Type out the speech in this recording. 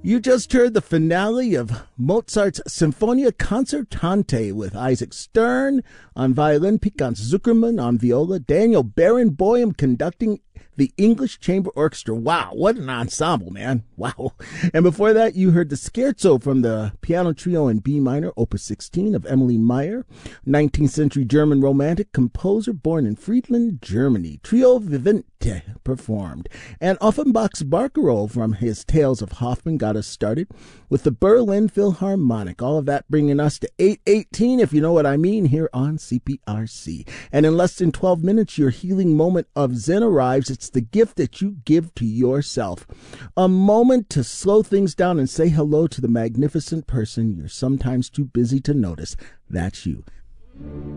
You just heard the finale of Mozart's Sinfonia Concertante with Isaac Stern on violin, Pikan Zuckerman on viola, Daniel Barenboim conducting the English Chamber Orchestra. Wow, what an ensemble, man. Wow. And before that, you heard the Scherzo from the piano trio in B minor, Opus 16 of Emily Meyer, 19th century German romantic composer born in Friedland, Germany. Trio Vivente performed. And Offenbach's Barcarolle from his Tales of Hoffmann got us started with the Berlin Philharmonic. All of that bringing us to 8:18, if you know what I mean, here on CPRC. And in less than 12 minutes, your healing moment of Zen arrives. It's the gift that you give to yourself. A moment to slow things down and say hello to the magnificent person you're sometimes too busy to notice. That's you.